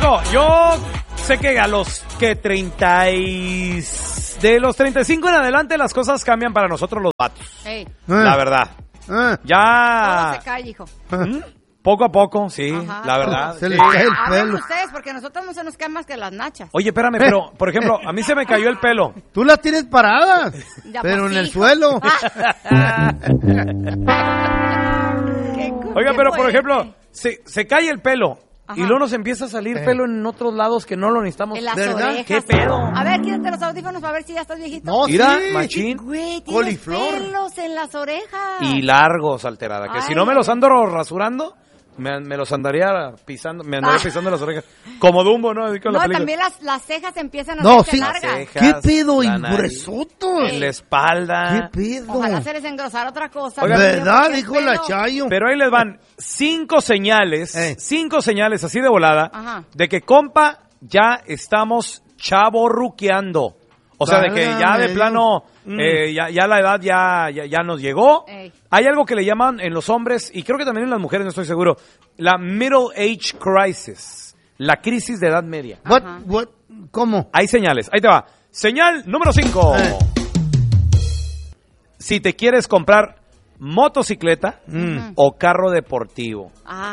Digo, yo sé que a los que de los 35 en adelante las cosas cambian para nosotros los vatos. La verdad. Ya. Todo se cae, hijo. Poco a poco, sí, Ajá, la verdad. Se les cae el Hablen pelo. ustedes, porque a nosotros no se nos caen más que las nachas. Oye, espérame, pero, por ejemplo, a mí se me cayó el pelo. Tú las tienes paradas, Ya, pero pues, en el hijo. suelo. Oiga, pero por ejemplo, se cae el pelo. Ajá. Y luego nos empieza a salir pelo en otros lados que no lo necesitamos. En las ¿verdad? orejas. ¿Qué pedo? A ver, quítate los audífonos para ver si ya estás viejito. No, Mira, sí. machín. Güey, tienes Coliflor. pelos en las orejas. Y largos, alterada. Que si Ay, no me los ay. ando rasurando, me los andaría pisando, me andaría pisando las orejas. Como Dumbo, ¿no? Así con la No, película. también las cejas empiezan a No, hacerse sí. largas. Las cejas, ¿Qué pedo? Y la nariz, gruesotos. en la espalda. ¿Qué pedo? Ojalá se les engrosara otra cosa. Oiga, Dios mío, ¿Verdad? porque el Dijo la pelo- Chayo. Pero ahí les van 5 señales así de volada, Ajá. de que, compa, ya estamos chavorruqueando. O sea, de que ya de Válgame plano, ya la edad ya nos llegó. Ey. Hay algo que le llaman en los hombres, y creo que también en las mujeres, no estoy seguro, la middle age crisis, la crisis de edad media. What? ¿Cómo? Hay señales, ahí te va. Señal número 5. Si te quieres comprar motocicleta o carro deportivo.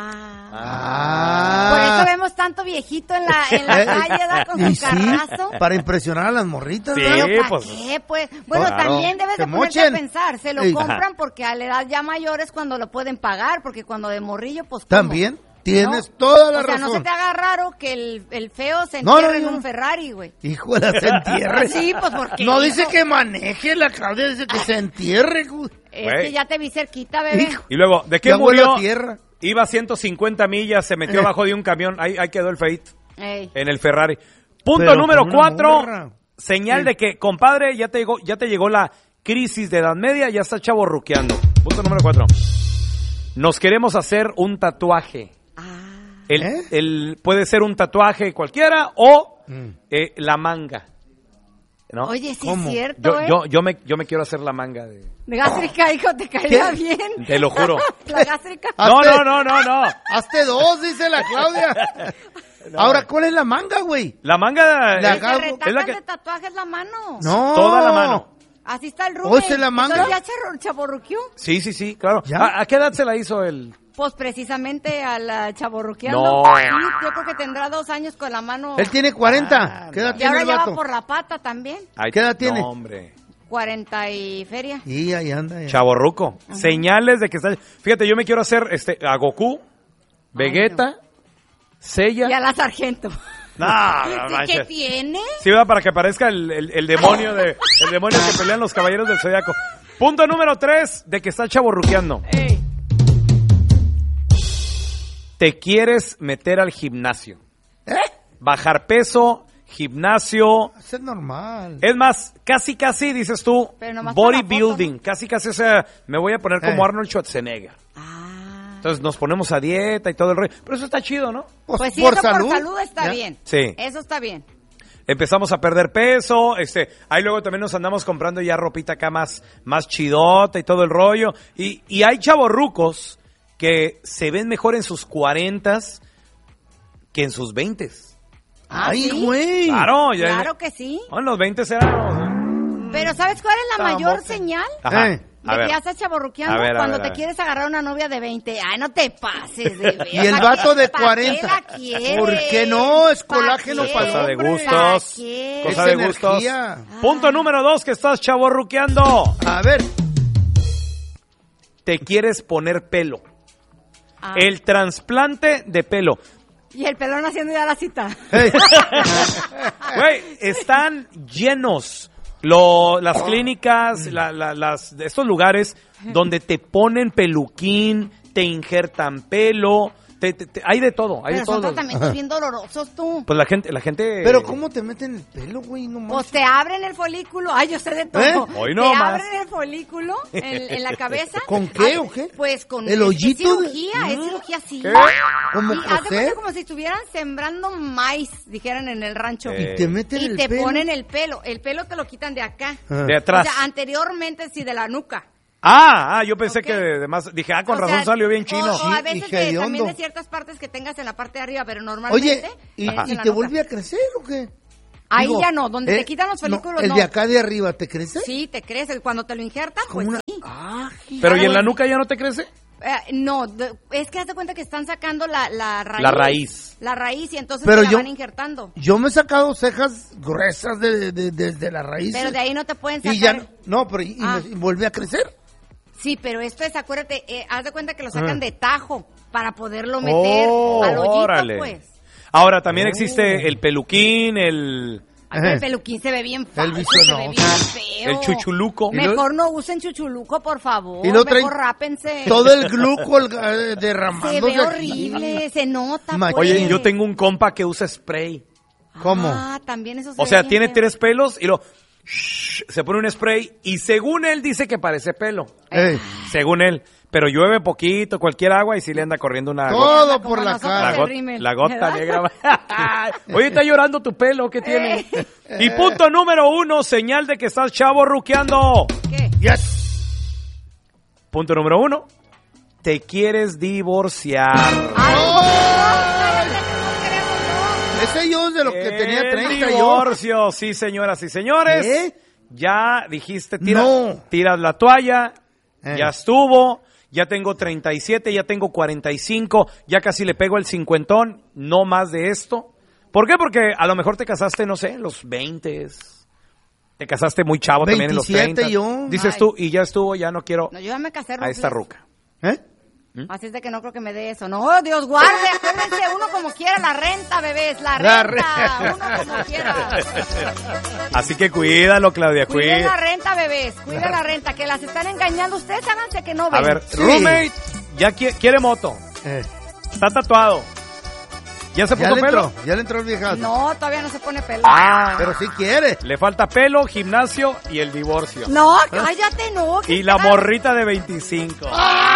Por eso vemos tanto viejito en la calle, ¿verdad? Con ¿Y su sí? carrazo. Para impresionar a las morritas, Sí. ¿verdad? ¿Pero para pues. qué? Pues, bueno, Claro. también debes de Se ponerte a mochen. pensar. Se lo Ey. compran porque a la edad ya mayor es cuando lo pueden pagar. Porque cuando de morrillo, pues, ¿cómo? También. Tienes ¿No? toda la O sea, razón. no se te haga raro que el feo se No, entierre no, en no. un Ferrari, güey. Hijo de la se entierre. Sí, pues, ¿por qué? No dice hijo? que maneje, la Claudia dice que se entierre. güey. Es Güey. que ya te vi cerquita, bebé. Hijo. Y luego, ¿de qué Ya huele murió? a tierra. Iba a 150 millas, se metió abajo de un camión, ahí quedó el feito Ey. en el Ferrari. Punto Pero número con una 4, morra. señal Sí. de que, compadre, ya te llegó la crisis de edad media, ya está chavorruqueando. Punto número 4. Nos queremos hacer un tatuaje. Puede ser un tatuaje cualquiera o la manga. ¿No? Oye, sí ¿Cómo? es cierto, Yo me quiero hacer la manga de... De gástrica, hijo, te caería bien. Te lo juro. La gástrica. No. Hazte 2, dice la Claudia. Ahora, ¿cuál es la manga, güey? La manga La es, gago- Te es retacan la que... de tatuajes la mano. No. Toda la mano. Así está el Rubén. ¿O esa es la manga? Entonces ya chaborruqueó. Sí, claro. ¿Ya? ¿A qué edad se la hizo el...? Pues precisamente al chaborruqueando. No. Sí, yo creo que tendrá 2 años con la mano. Él tiene 40. ¿Qué edad Y tiene ahora el ya va vato? por la pata también. Ay, ¿Qué edad tiene? No, hombre. 40 y feria. Y ahí anda. ya. Chavorruco. Señales de que está... Fíjate, yo me quiero hacer a Goku, Vegeta, Seiya. Y a la sargento. No, ¿Sí, ¿qué tiene? Sí, ¿verdad? Para que aparezca el demonio el demonio que pelean los caballeros del Zodiaco. Punto número 3 de que está chavorruqueando. Ey. Te quieres meter al gimnasio. Bajar peso, gimnasio. Eso es normal. Es más, casi, dices tú, Pero nomás para la bodybuilding. Casi, o sea, me voy a poner como Arnold Schwarzenegger. Entonces nos ponemos a dieta y todo el rollo. Pero eso está chido, ¿no? Pues sí, por eso salud. por salud está ¿Ya? bien. Sí. Eso está bien. Empezamos a perder peso, ahí luego también nos andamos comprando ya ropita acá más chidota y todo el rollo. Y hay chavorrucos que se ven mejor en sus 40s que en sus 20s. Ay, ¿sí? güey. Claro, ya Claro que sí. en los 20s eran... Pero ¿sabes cuál es la mayor boca. señal? Ajá, Eh. De a que ver. ya estás chaborruqueando A ver, cuando a te ver. quieres agarrar una novia de 20. Ay, no te pases, de veras. Y el ¿Para vato qué- de para 40. qué la quieres? ¿Por qué no? Es ¿Para colágeno qué? para el Cosa de hombre. gustos. ¿Para qué? Cosa Es de gustos. energía. Punto número 2 que estás chavorruqueando. A ver. Te quieres poner pelo. Ah. El trasplante de pelo. Y el pelón haciendo ya la cita. Hey. Güey, están llenos las clínicas, estos lugares donde te ponen peluquín, te injertan pelo, hay de todo, hay Pero de son todo. tratamientos bien dolorosos tú. Pues la gente. Pero ¿cómo te meten el pelo, güey? No Pues manches. te abren el folículo. Ay, yo sé de todo. ¿Eh? Hoy te no más. abren el folículo en la cabeza. ¿Con qué Ay, o qué? Pues con ¿El hoyito de- es cirugía sí. ¿Qué? ¿Cómo Y haz de coser? cuenta como si estuvieran sembrando maíz, dijeran en el rancho. Y te meten Y el te pelo. ponen el pelo. El pelo te lo quitan de acá. Ah. De atrás. O sea, anteriormente sí de la nuca. Yo pensé que de más, dije, con razón salió bien chino. O a veces Sí, y también hediondo. de ciertas partes que tengas en la parte de arriba, pero normalmente... Oye, ¿y en la te nuca. vuelve a crecer o qué? Ahí Digo, ya no, donde te quitan los no, folículos ¿el no. de acá de arriba te crece? Sí, te crece. Cuando te lo injertan, Como pues una... sí. Pero ¿y en la bueno. nuca ya no te crece? No, es que haz de cuenta que están sacando la raíz. La raíz. La raíz y entonces Pero te la yo- van injertando. Yo me he sacado cejas gruesas desde la raíz. Pero de ahí no te pueden sacar. Y ya no, pero Ah. me vuelve a crecer. Sí, pero esto es, acuérdate, haz de cuenta que lo sacan de tajo para poderlo meter Oh, al hoyito, órale. pues. Ahora también existe el peluquín, el Ay, el peluquín se ve bien falso, se visonoso. ve bien feo. El chuchuluco. Mejor no usen chuchuluco, por favor. Y lo traen Mejor rápense. todo el gluco Se derramándose ve aquí. horrible, se nota, Macho. pues. Oye, yo tengo un compa que usa spray. ¿Cómo? Ah, también eso se O ve sea, bien tiene feo. 3 pelos y se pone un spray y según él dice que parece pelo. Ey, Según él. Pero llueve poquito, cualquier agua y sí le anda corriendo una todo como por la nosotros. cara. La, el rímel, la gota ¿verdad? negra. Oye, está llorando tu pelo, ¿qué tiene? Y punto número 1, señal de que estás chavo ruqueando. ¿Qué? Yes. Punto número 1, te quieres divorciar. Ay, ¡Oh! cállate, no queremos, Ese yo de lo que tenía El 30 yo. divorcio, sí, señoras y señores. ¿Qué? Ya dijiste, No. tiras la toalla, Eh. ya estuvo, ya tengo 37, ya tengo 45, ya casi le pego el 50, no más de esto. ¿Por qué? Porque a lo mejor te casaste, no sé, en los 20. Te casaste muy chavo también en los 27 30. yo. Dices Ay. tú, y ya estuvo, ya no quiero no. No, yo ya me casé, a esta Rufles. ruca. ¿Eh? Así es de que no creo que me dé eso. No, Dios guarde, acuérdense, uno como quiera, la renta, bebés, la La renta, renta. uno como quiera. Así que cuídalo, Claudia, Cuiden la cuida. renta, bebés, cuiden la renta, que las están engañando. Ustedes háganse que no ven. A ver, Sí. roommate, ya quiere moto, está tatuado. ¿Ya se Ya puso le pelo? entró, ya le entró el viejazo. No, todavía no se pone pelo. Pero sí quiere. Le falta pelo, gimnasio y el divorcio. No, cállate, no. que Y la está- morrita de 25. ¡Ah!